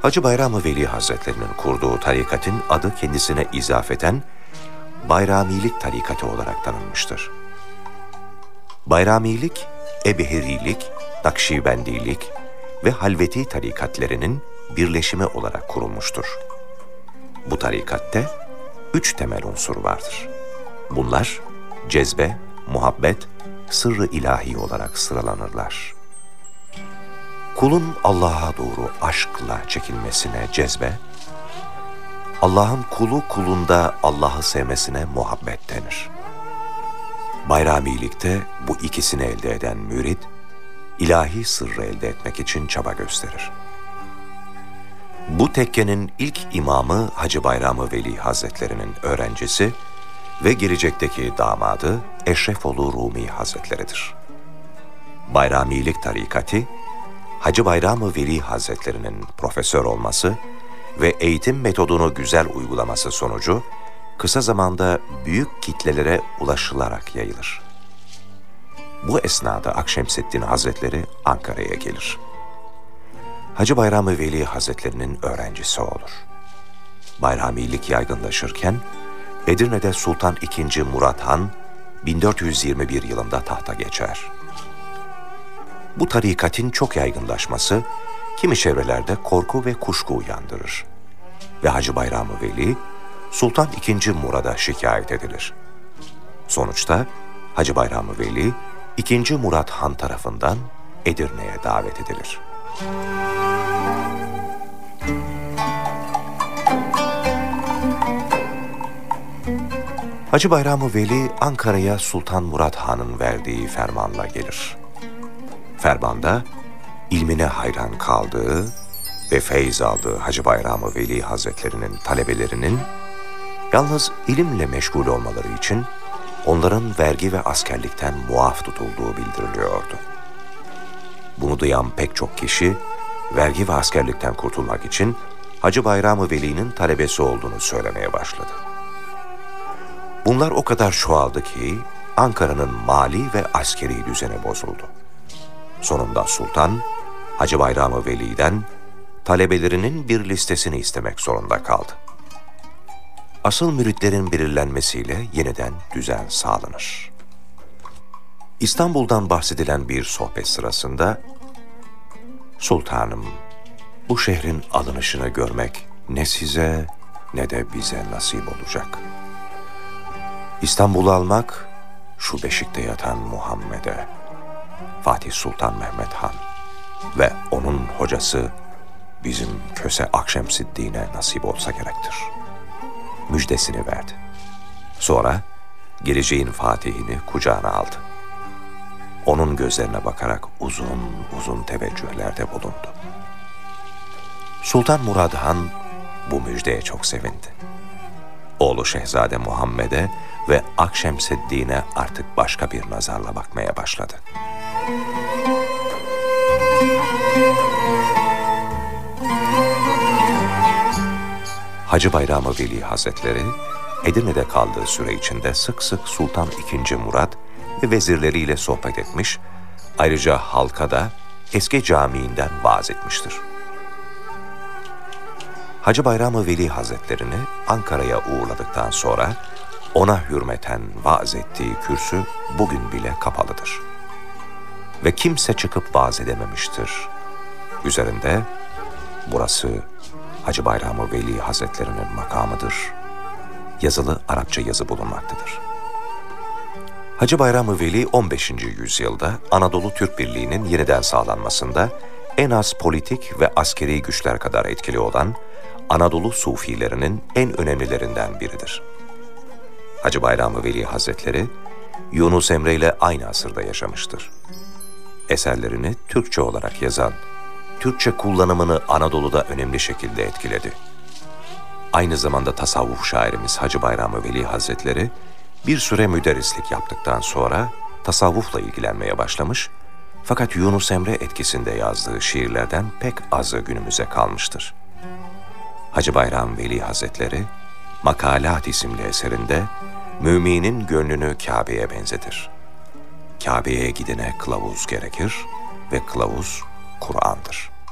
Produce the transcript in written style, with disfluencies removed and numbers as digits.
Hacı Bayram-ı Veli Hazretlerinin kurduğu tarikatın adı kendisine izafeten Bayramilik tarikatı olarak tanınmıştır. Bayramilik, Ebeherilik, Nakşibendilik ve Halveti tarikatlerinin birleşimi olarak kurulmuştur. Bu tarikatte 3 temel unsur vardır. Bunlar cezbe, muhabbet, sırrı ilahi olarak sıralanırlar. Kulun Allah'a doğru aşkla çekilmesine cezbe, Allah'ın kulu kulunda Allah'ı sevmesine muhabbet denir. Bayramilikte bu ikisini elde eden mürid, ilahi sırrı elde etmek için çaba gösterir. Bu tekkenin ilk imamı Hacı Bayram-ı Veli Hazretlerinin öğrencisi ve gelecekteki damadı Eşrefoğlu Rumi Hazretleridir. Bayramilik tarikatı, Hacı Bayram-ı Veli Hazretlerinin profesör olması ve eğitim metodunu güzel uygulaması sonucu kısa zamanda büyük kitlelere ulaşılarak yayılır. Bu esnada Akşemseddin Hazretleri Ankara'ya gelir. Hacı Bayram-ı Veli Hazretlerinin öğrencisi olur. Bayramilik yaygınlaşırken Edirne'de Sultan II. Murat Han 1421 yılında tahta geçer. Bu tarikatın çok yaygınlaşması kimi çevrelerde korku ve kuşku uyandırır. Ve Hacı Bayram-ı Veli Sultan II. Murad'a şikayet edilir. Sonuçta Hacı Bayram-ı Veli II. Murat Han tarafından Edirne'ye davet edilir. Hacı Bayram-ı Veli Ankara'ya Sultan Murat Han'ın verdiği fermanla gelir. Fermanda ilmine hayran kaldığı ve feyz aldığı Hacı Bayram-ı Veli Hazretlerinin talebelerinin yalnız ilimle meşgul olmaları için onların vergi ve askerlikten muaf tutulduğu bildiriliyordu. Bunu duyan pek çok kişi vergi ve askerlikten kurtulmak için Hacı Bayram-ı Veli'nin talebesi olduğunu söylemeye başladı. Bunlar o kadar çoğaldı ki Ankara'nın mali ve askeri düzeni bozuldu. Sonunda Sultan, Hacı Bayram-ı Veli'den talebelerinin bir listesini istemek zorunda kaldı. Asıl müritlerin belirlenmesiyle yeniden düzen sağlanır. İstanbul'dan bahsedilen bir sohbet sırasında, "Sultanım, bu şehrin alınışını görmek ne size ne de bize nasip olacak. İstanbul'u almak, şu beşikte yatan Muhammed'e, Fatih Sultan Mehmet Han ve onun hocası bizim Köse Akşemseddin'e nasip olsa gerektir." Müjdesini verdi. Sonra geleceğin fatihini kucağına aldı. Onun gözlerine bakarak uzun uzun teveccühlerde bulundu. Sultan Murad Han bu müjdeye çok sevindi. Oğlu Şehzade Muhammed'e ve Akşemseddin'e artık başka bir nazarla bakmaya başladı. Hacı Bayram-ı Veli Hazretleri, Edirne'de kaldığı süre içinde sık sık Sultan II. Murat ve vezirleriyle sohbet etmiş, ayrıca halka da eski camiinden vaaz etmiştir. Hacı Bayram-ı Veli Hazretlerini Ankara'ya uğurladıktan sonra ona hürmeten vaaz ettiği kürsü bugün bile kapalıdır. Ve kimse çıkıp vaaz edememiştir. Üzerinde burası Hacı Bayram-ı Veli Hazretlerinin makamıdır yazılı Arapça yazı bulunmaktadır. Hacı Bayram-ı Veli 15. yüzyılda Anadolu Türk Birliği'nin yeniden sağlanmasında en az politik ve askeri güçler kadar etkili olan Anadolu Sufilerinin en önemlilerinden biridir. Hacı Bayram-ı Veli Hazretleri Yunus Emre ile aynı asırda yaşamıştır. Eserlerini Türkçe olarak yazan, Türkçe kullanımını Anadolu'da önemli şekilde etkiledi. Aynı zamanda tasavvuf şairimiz Hacı Bayram-ı Veli Hazretleri bir süre müderrislik yaptıktan sonra tasavvufla ilgilenmeye başlamış, fakat Yunus Emre etkisinde yazdığı şiirlerden pek azı günümüze kalmıştır. Hacı Bayram Veli Hazretleri, Makalat isimli eserinde müminin gönlünü Kabe'ye benzetir. Kabe'ye gidene kılavuz gerekir ve kılavuz Kur'an'dır.